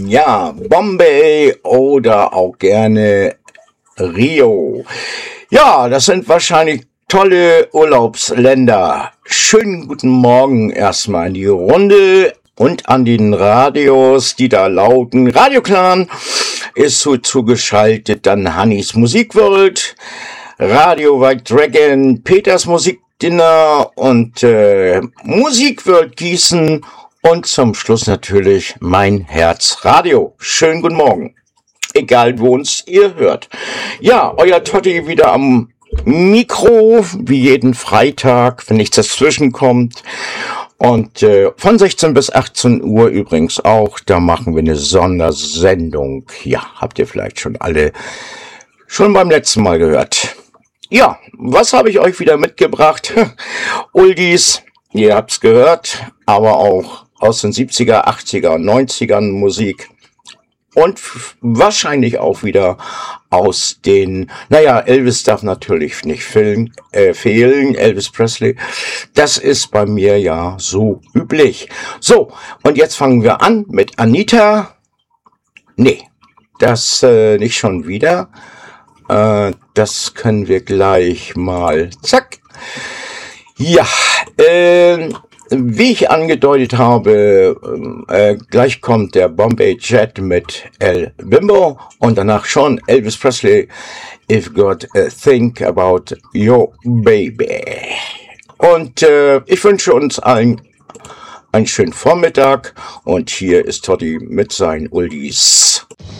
Ja, Bombay oder auch gerne Rio. Ja, das sind wahrscheinlich tolle Urlaubsländer. Schönen guten Morgen erstmal in die Runde und an den Radios, die da lauten. Radio Clan ist so zugeschaltet, dann Hannis Musikworld, Radio White Dragon, Peters Musikdinner und Musikworld Gießen und zum Schluss natürlich mein Herzradio. Schönen guten Morgen, egal wo uns ihr hört. Ja, euer Totti wieder am Mikro, wie jeden Freitag, wenn nichts dazwischen kommt. Und von 16 bis 18 Uhr übrigens auch, da machen wir eine Sondersendung. Ja, habt ihr vielleicht schon alle schon beim letzten Mal gehört. Ja, was habe ich euch wieder mitgebracht? Oldies, ihr habt's gehört, aber auch aus den 70er, 80er und 90ern Musik. Und wahrscheinlich auch wieder aus den, Elvis darf natürlich nicht fehlen, Elvis Presley. Das ist bei mir ja so üblich. So, und jetzt fangen wir an mit Anita. Nee, das nicht schon wieder. Das können wir gleich mal, zack. Ja, wie ich angedeutet habe, gleich kommt der Bombay Jet mit El Bimbo und danach schon Elvis Presley, If God Think About Your Baby. Und ich wünsche uns allen einen schönen Vormittag und hier ist Totti mit seinen Oldies.